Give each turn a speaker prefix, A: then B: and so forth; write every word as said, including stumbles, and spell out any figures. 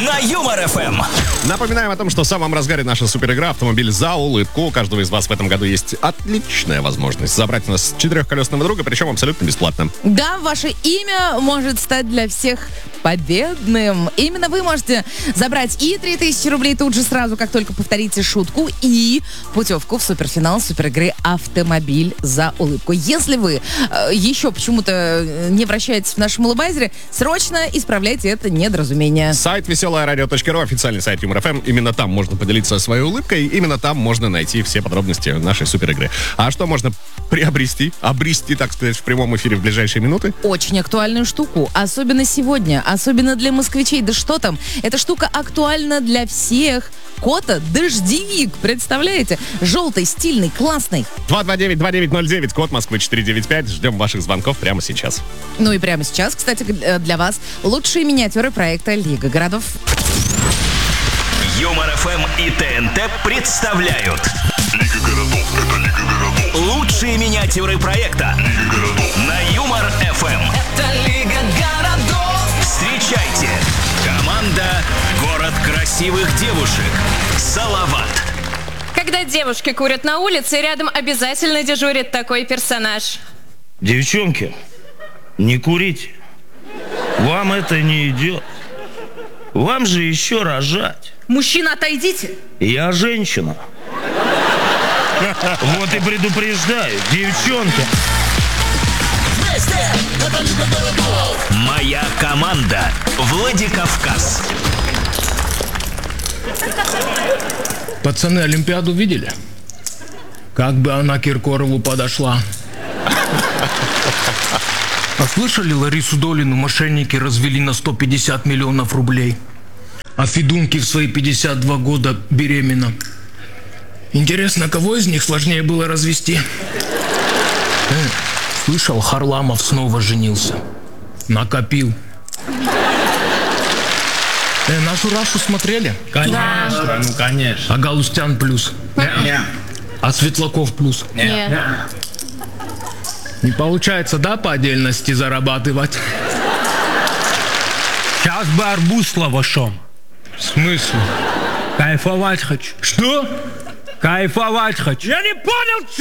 A: на Юмор-эф эм.
B: Напоминаем о том, что в самом разгаре наша суперигра «Автомобиль за улыбку». У каждого из вас в этом году есть отличная возможность забрать у нас четырехколесного друга, причем абсолютно бесплатно.
C: Да, ваше имя может стать для всех победным. Именно вы можете забрать и три тысячи рублей тут же сразу, как только повторите шутку, и путевку в суперфинал суперигры «Автомобиль за улыбку». Если вы э, еще почему-то не вращаетесь в нашем улыбайзере, срочно исправляйте это недоразумение.
B: Сайт веселая радио точка ру, официальный сайт Юмор-эф эм. Именно там можно поделиться своей улыбкой. Именно там можно найти все подробности нашей суперигры. А что можно приобрести, обрести, так сказать, в прямом эфире в ближайшие минуты?
C: Очень актуальную штуку. Особенно сегодня. Особенно для москвичей. Да что там? Эта штука актуальна для всех. Кота дождевик. Представляете? Желтый, стильный, классный.
B: два два девять два девять ноль девять, код Москвы четыре девять пять. Ждем ваших звонков прямо сейчас.
C: Ну и прямо сейчас, кстати, для вас лучшие миниатюры проекта «Лига городов».
A: Юмор-эф эм и ТНТ представляют Лига городов, это Лига городов. Лучшие миниатюры проекта Лига городов на Юмор-эф эм. Это Лига городов. Встречайте, команда «Город красивых девушек». Салават.
D: Когда девушки курят на улице, рядом обязательно дежурит такой персонаж.
E: Девчонки, не курите. Вам это не идет. Вам же еще рожать.
D: Мужчина, отойдите.
E: Я женщина. Вот и предупреждаю, девчонки.
A: Моя команда Владикавказ.
F: Пацаны, Олимпиаду видели? Как бы она Киркорову подошла. А слышали, Ларису Долину мошенники развели на сто пятьдесят миллионов рублей? А Федунки в свои пятьдесят два года беременна. Интересно, кого из них сложнее было развести? Э, слышал, Харламов снова женился. Накопил. Э, нашу Рашу смотрели?
G: Конечно, да. Ну конечно.
F: А Галустян плюс?
G: Не.
F: А Светлаков плюс?
D: Нет.
F: Не получается, да, по отдельности зарабатывать?
G: Сейчас бы арбуз с лавашом.
F: В смысле?
G: Кайфовать хочу.
F: Что?
G: Кайфовать хочу. Я не понял, что?